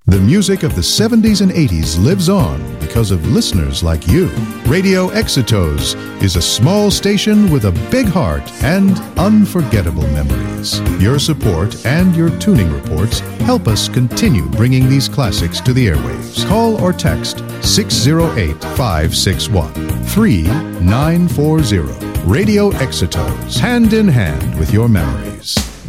The music of the 70s and 80s lives on because of listeners like you. Radio Exitos is a small station with a big heart and unforgettable memories. Your support and your tuning reports help us continue bringing these classics to the airwaves. Call or text 608-561-3940. Radio Exitos, hand in hand with your memories.